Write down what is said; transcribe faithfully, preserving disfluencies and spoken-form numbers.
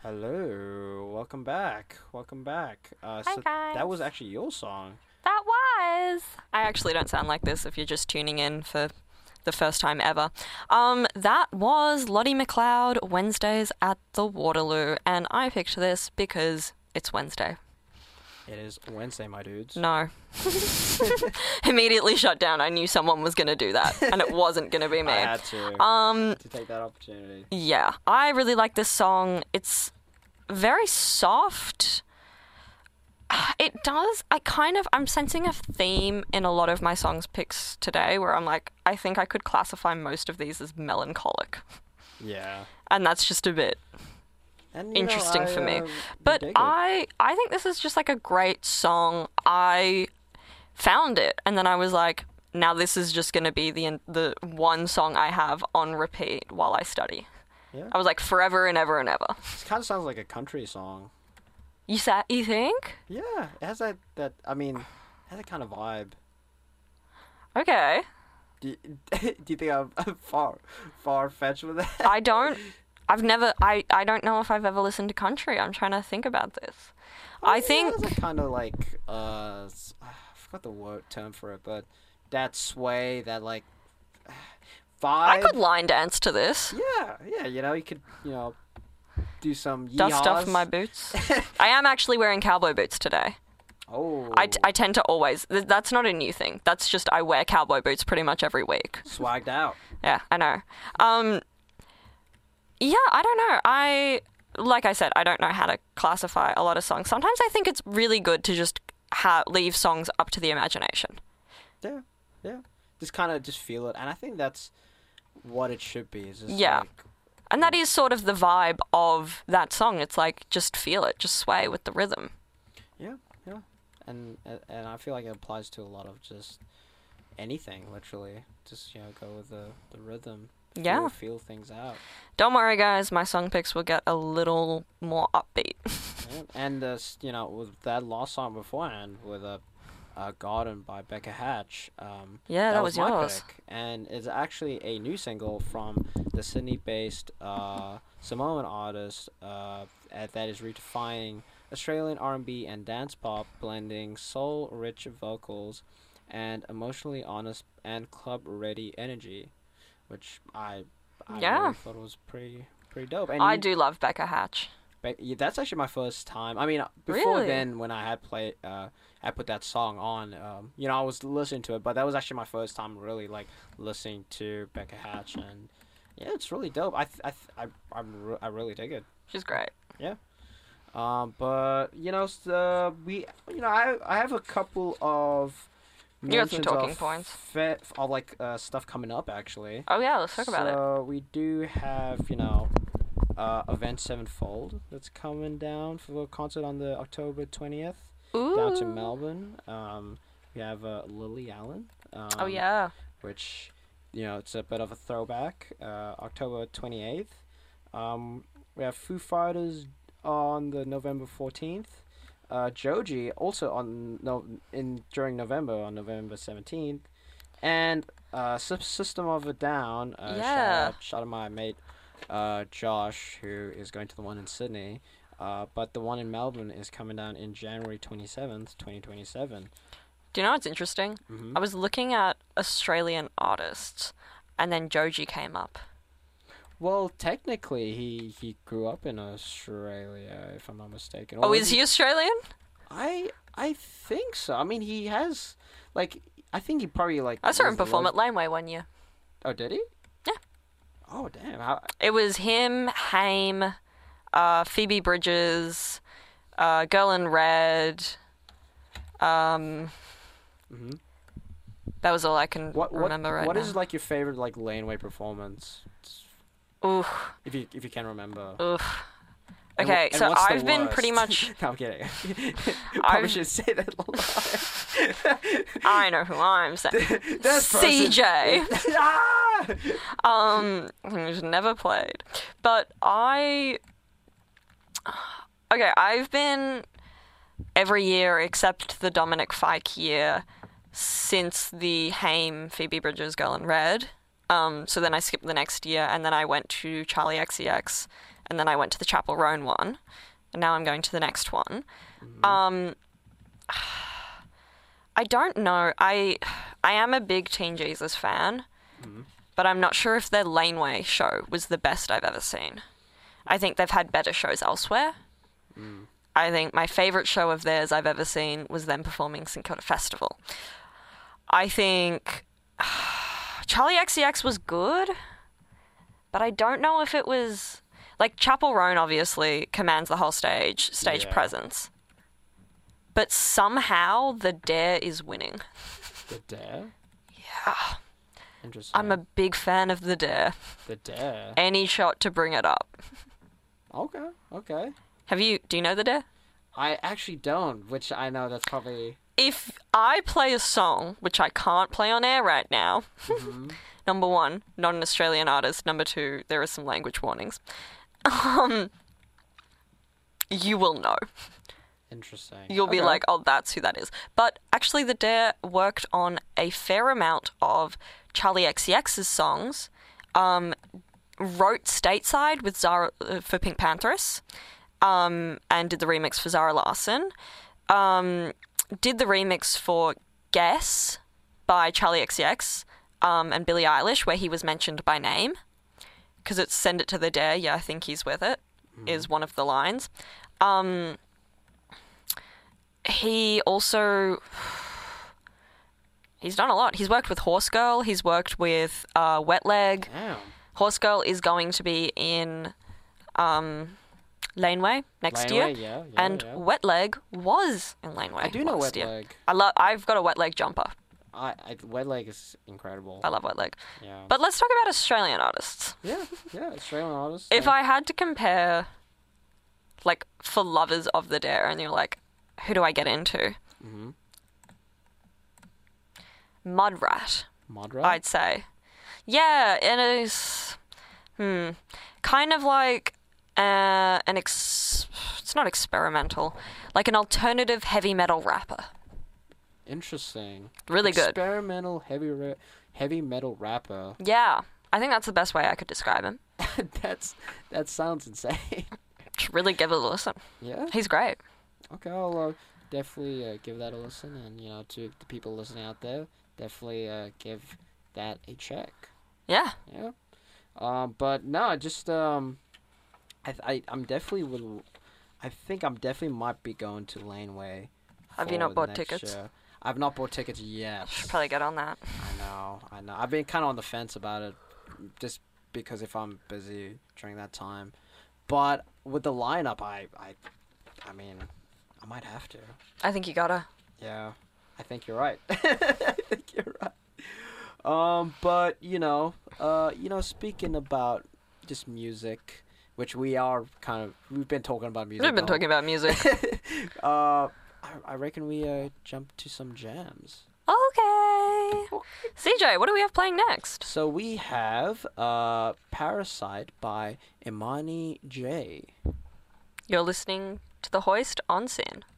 Hello, welcome back. Welcome back. Uh, Hi so guys. that was actually your song. That was. I actually don't sound like this if you're just tuning in for the first time ever. Um, that was Lottie McLeod, Wednesdays at the Waterloo, and I picked this because it's Wednesday. It is Wednesday, my dudes. No. Immediately shut down. I knew someone was going to do that, and it wasn't going to be me. I had to Um, to take that opportunity. yeah, I really like this song. It's very soft. It does. I kind of. I'm sensing a theme in a lot of my songs picks today, where I'm like, I think I could classify most of these as melancholic, Yeah. and that's just a bit And, you know, interesting I, for me. uh, But dig it. I, I think this is just like a great song. I found it, and then I was like, now this is just going to be the the one song I have on repeat while I study. Yeah. I was like, forever and ever and ever. It kind of sounds like a country song. You sa- You think? Yeah, it has that that. I mean, it has that kind of vibe. Okay. Do you, do you think I'm far far fetched with that? I don't. I've never. I. I don't know if I've ever listened to country. I'm trying to think about this. I think. It has a kind of like uh, s- I forgot the word term for it, but that sway, that like vibe. I could line dance to this. Yeah, yeah. You know, you could, you know, do some Dust off yeehaws. my boots. I am actually wearing cowboy boots today. Oh, I, I tend to always. th- That's not a new thing. That's just I wear cowboy boots pretty much every week. swagged out. Yeah, I know. Um, yeah, I don't know. I like I said, I don't know how to classify a lot of songs. Sometimes I think it's really good to just ha- leave songs up to the imagination. Yeah, yeah. Just kind of just feel it, and I think that's what it should be. Is just Yeah. like, And that is sort of the vibe of that song. It's like just feel it, just sway with the rhythm. yeah, yeah. And and I feel like it applies to a lot of just anything, literally. Just you know, go with the the rhythm. Feel, Yeah. feel things out. Don't worry, guys. My song picks will get a little more upbeat. Yeah. And uh, s- you know, with that last song beforehand, with a uh, uh, "Garden" by Becca Hatch. Um, Yeah, that was my yours. pick, and it's actually a new single from the Sydney-based uh, Samoan artist uh, uh, that is redefining Australian R and B and dance pop, blending soul-rich vocals and emotionally honest and club-ready energy, which I I Yeah. really thought was pretty pretty dope. And I you- do love Becca Hatch. Be- yeah, that's actually my first time. I mean, uh, before Really? then, when I had played, uh, I put that song on. Um, you know, I was listening to it, but that was actually my first time really like listening to Becca Hatch, and yeah, it's really dope. I th- I th- I I'm re- I really dig it. She's great. Um, but you know, s- uh, we you know I I have a couple of You got some mentions talking of points. Fe- of like uh, stuff coming up actually. Oh yeah, let's talk about it. So we do have, you know, uh, Avenged Sevenfold that's coming down for a concert on the October twentieth Ooh. down to Melbourne. Um, we have uh, Lily Allen. Um, Oh yeah. Which, you know, it's a bit of a throwback. Uh, October twenty-eighth. Um, we have Foo Fighters on the November fourteenth. Uh, Joji also on no in during November on November seventeenth, and uh, Sys- System of a Down. Uh, Yeah. Shout out, shout out my mate, uh, Josh, who is going to the one in Sydney. Uh, but the one in Melbourne is coming down in January twenty seventh, twenty twenty seven. Do you know what's interesting? Mm-hmm. I was looking at Australian artists, and then Joji came up. Well, technically, he he grew up in Australia, if I'm not mistaken. Oh, Or is was he Australian? I I think so. I mean, he has like I think he probably like. I saw was him perform lo- at Laneway one year. Oh, did he? Yeah. Oh, damn! How, It was him, Haim, uh, Phoebe Bridges, uh, Girl in Red. Um, hmm that was all I can What what remember right what now. is like your favorite like laneway performance? Oof, If you if you can remember. oof. And wh- Okay, and so what's the I've been pretty worst? much. No, I'm kidding. Probably I've- should say that live. I know who I'm saying. This person- C J. Ah! Um, who's never played. But I. Okay, I've been every year except the Dominic Fike year since the Haim Phoebe Bridges Girl in Red. Um, so then I skipped the next year, and then I went to Charlie X C X, and then I went to the Chapel Roan one, and now I'm going to the next one. Mm-hmm. Um, I don't know. I I am a big Teen Jesus fan, Mm-hmm. but I'm not sure if their Laneway show was the best I've ever seen. I think they've had better shows elsewhere. Mm. I think my favourite show of theirs I've ever seen was them performing St Kilda Festival. I think Charlie X C X was good, but I don't know if it was... Like, Chapel Roan obviously commands the whole stage, stage Yeah. presence. But somehow the Dare is winning. The Dare? Yeah. Interesting. I'm a big fan of the Dare. The Dare? Any shot to bring it up. Okay, okay. Have you... Do you know the Dare? I actually don't, which I know that's probably... If I play a song, which I can't play on air right now... Mm-hmm. Number one, not an Australian artist. Number two, there are some language warnings. Um, you will know. Interesting. You'll be Okay. like, oh, that's who that is. But actually, the Dare worked on a fair amount of Charlie X C X's songs. Um, wrote Stateside with Zara uh, for Pink Pantheress, um, and did the remix for Zara Larsson. Um, did the remix for Guess by Charlie X C X. Um, and Billie Eilish, where he was mentioned by name, because it's "Send It to the Dare." Yeah, I think he's with it. Mm-hmm. Is one of the lines. Um, he also he's done a lot. He's worked with Horse Girl. He's worked with uh, Wet Leg. Damn. Horse Girl is going to be in um, Laneway next Laneway, year, yeah, yeah, and yeah. Wet Leg was in Laneway. I do know last Wet year. Leg. I love. I've got a Wet Leg jumper. I, I Wet Leg is incredible. I love Wet Leg. Yeah. But let's talk about Australian artists. yeah, yeah, Australian artists. If like- I had to compare, like, for lovers of the Dare, and you're like, who do I get into? Mhm. Mudrat, Modra. I'd say. Yeah, it is, hmm, kind of like uh, an ex... It's not experimental. Like an alternative heavy metal rapper. Interesting. Really good. Experimental heavy ra- heavy metal rapper. Yeah, I think that's the best way I could describe him. That's that sounds insane. Just really give it a listen. Yeah. He's great. Okay, I'll uh, definitely uh, give that a listen, and you know, to the people listening out there, definitely uh, give that a check. Yeah. Yeah. Um, but no, just um, I I I'm definitely will. I think I'm definitely might be going to Laneway. Have you for not the bought next tickets? show. I've not bought tickets yet. Should probably get on that. I know, I know. I've been kind of on the fence about it, just because if I'm busy during that time. But with the lineup, I, I, I mean, I might have to. I think you gotta. Yeah, I think you're right. I think you're right. Um, but you know, uh, you know, speaking about just music, which we are kind of, we've been talking about music. We've been all- talking about music. uh, I, I reckon we uh jump to some jams. Okay. C J, what do we have playing next? So we have uh Parasite by Imani J. You're listening to The Hoist on Sin.